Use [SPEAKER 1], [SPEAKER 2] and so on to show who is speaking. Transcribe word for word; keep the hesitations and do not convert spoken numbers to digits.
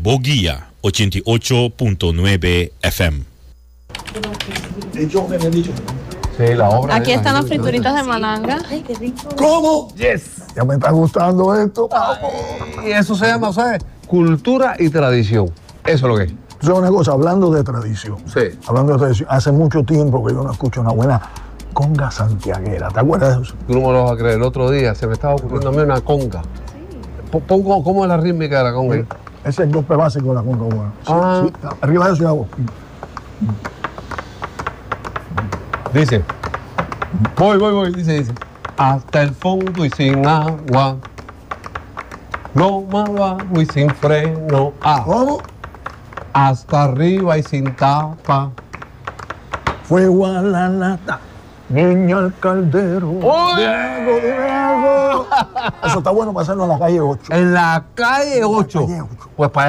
[SPEAKER 1] Boguía, ochenta y ocho punto nueve F M.
[SPEAKER 2] Sí, la obra.
[SPEAKER 3] Aquí están las frituritas de malanga.
[SPEAKER 4] Ay, qué rico.
[SPEAKER 2] ¿Cómo? Yes.
[SPEAKER 5] Ya me está gustando esto.
[SPEAKER 2] Y eso se llama, ¿sabes? Cultura y tradición. Eso es lo que es.
[SPEAKER 5] Eso es una cosa, hablando de tradición.
[SPEAKER 2] Sí.
[SPEAKER 5] Hablando de tradición, hace mucho tiempo que yo no escucho una buena conga santiaguera. ¿Te acuerdas de eso?
[SPEAKER 2] Tú no me lo vas a creer. El otro día se me estaba ocurriendo a mí una conga. Sí. Pon cómo, cómo es la rítmica de la conga.
[SPEAKER 5] Ese es el golpe básico de la conga. Bueno. Sí,
[SPEAKER 2] Ah.
[SPEAKER 5] sí. Arriba de eso y hago.
[SPEAKER 2] Dice. Voy, voy, voy. Dice, dice. Hasta el fondo y sin agua. Loma abajo y sin freno. Ah.
[SPEAKER 5] ¿Cómo?
[SPEAKER 2] Hasta arriba y sin tapa.
[SPEAKER 5] Fuego a la lata, niño al caldero.
[SPEAKER 2] ¡Uy!
[SPEAKER 5] Diego, Diego. Eso está bueno para hacerlo en la calle ocho.
[SPEAKER 2] En la calle ocho.
[SPEAKER 5] calle ocho.
[SPEAKER 2] Pues para